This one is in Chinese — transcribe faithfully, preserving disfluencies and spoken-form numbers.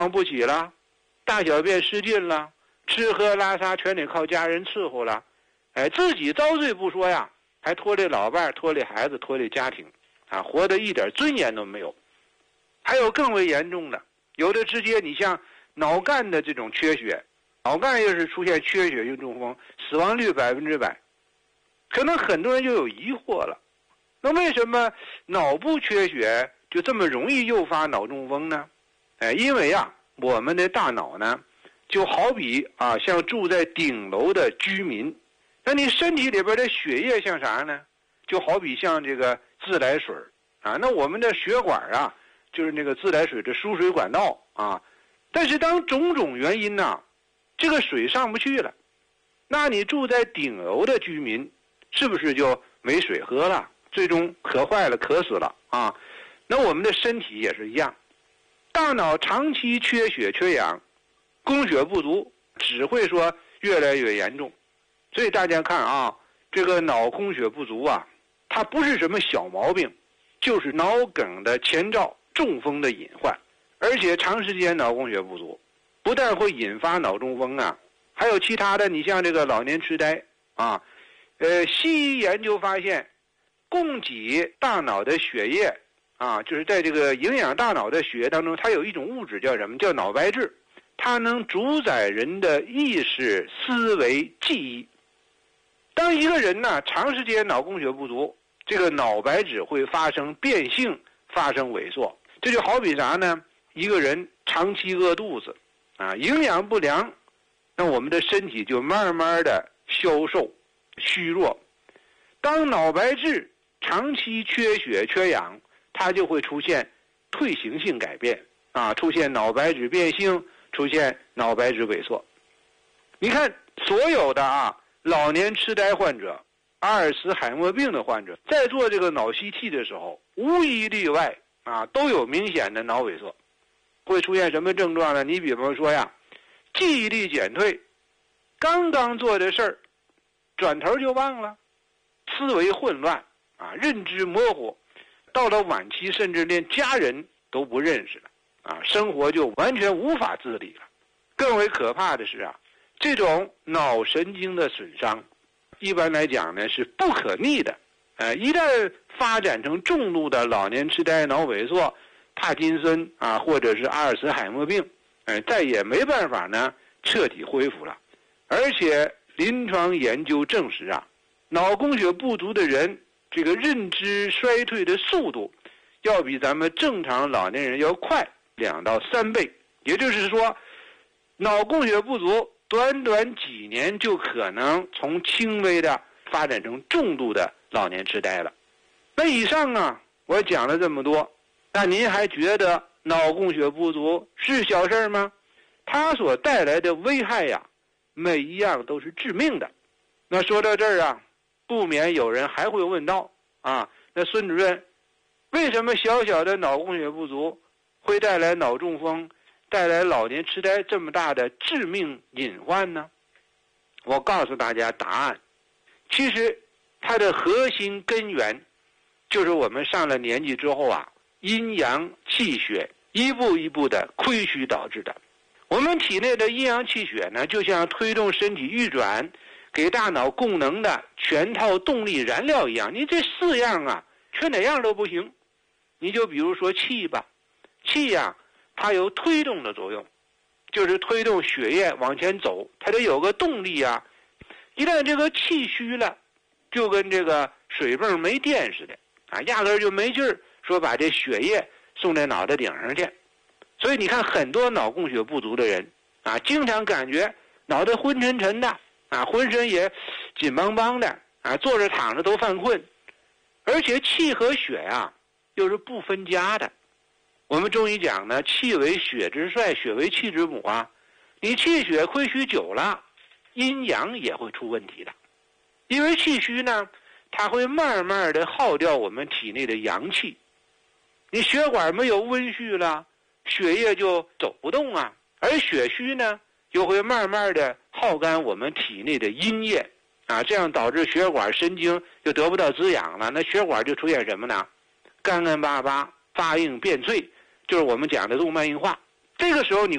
不起了，大小便失禁了，吃喝拉撒全得靠家人伺候了，哎，自己遭罪不说呀，还拖累老伴儿，拖累孩子，拖累家庭，啊，活得一点尊严都没有。还有更为严重的，有的直接你像脑干的这种缺血，脑干要是出现缺血性中风，死亡率百分之百。可能很多人就有疑惑了，那为什么脑部缺血就这么容易诱发脑中风呢？哎，因为啊，我们的大脑呢，就好比啊，像住在顶楼的居民，那你身体里边的血液像啥呢？就好比像这个自来水啊，那我们的血管啊，就是那个自来水的输水管道啊。但是当种种原因呢、啊，这个水上不去了，那你住在顶楼的居民是不是就没水喝了？最终渴坏了，渴死了啊！那我们的身体也是一样，大脑长期缺血缺氧，供血不足，只会说越来越严重。所以大家看啊，这个脑供血不足啊，它不是什么小毛病，就是脑梗的前兆，中风的隐患。而且长时间脑供血不足，不但会引发脑中风啊，还有其他的，你像这个老年痴呆啊。呃，西医研究发现，供给大脑的血液啊，就是在这个营养大脑的血液当中，它有一种物质叫什么？叫脑白质，它能主宰人的意识、思维、记忆。当一个人呢长时间脑供血不足，这个脑白质会发生变性，发生萎缩。这就好比啥呢？一个人长期饿肚子啊，营养不良，那我们的身体就慢慢的消瘦虚弱。当脑白质长期缺血缺氧，它就会出现退行性改变啊，出现脑白质变性，出现脑白质萎缩。你看所有的啊老年痴呆患者、阿尔茨海默病的患者，在做这个脑 C T 的时候，无一例外啊都有明显的脑萎缩。会出现什么症状呢？你比方说呀，记忆力减退，刚刚做的事儿转头就忘了，思维混乱啊，认知模糊，到了晚期甚至连家人都不认识了啊，生活就完全无法自理了。更为可怕的是啊，这种脑神经的损伤，一般来讲呢是不可逆的，呃，一旦发展成重度的老年痴呆、脑萎缩、帕金森啊，或者是阿尔茨海默病，呃，再也没办法呢彻底恢复了。而且临床研究证实啊，脑供血不足的人，这个认知衰退的速度，要比咱们正常老年人要快两到三倍。也就是说，脑供血不足，短短几年就可能从轻微的发展成重度的老年痴呆了。那以上啊，我讲了这么多，那您还觉得脑供血不足是小事吗？它所带来的危害呀，每一样都是致命的。那说到这儿啊，不免有人还会问到啊，那孙主任，为什么小小的脑供血不足会带来脑中风，带来老年痴呆这么大的致命隐患呢？我告诉大家答案，其实它的核心根源就是我们上了年纪之后啊，阴阳气血一步一步的亏虚导致的。我们体内的阴阳气血呢，就像推动身体运转、给大脑供能的全套动力燃料一样。你这四样啊，缺哪样都不行。你就比如说气吧，气呀、啊，它有推动的作用，就是推动血液往前走，它得有个动力啊。一旦这个气虚了，就跟这个水泵没电似的啊，压根儿就没劲儿说把这血液送在脑袋顶上去。所以你看很多脑供血不足的人啊，经常感觉脑袋昏沉沉的啊，浑身也紧邦邦的啊，坐着躺着都犯困，而且气和血啊又是不分家的。我们中医讲呢，气为血之帅，血为气之母啊。你气血亏虚久了，阴阳也会出问题的。因为气虚呢，它会慢慢的耗掉我们体内的阳气，你血管没有温煦了，血液就走不动啊。而血虚呢，又会慢慢的耗干我们体内的阴液啊，这样导致血管神经就得不到滋养了，那血管就出现什么呢？干干巴巴、发硬变脆，就是我们讲的动脉硬化。 这个时候你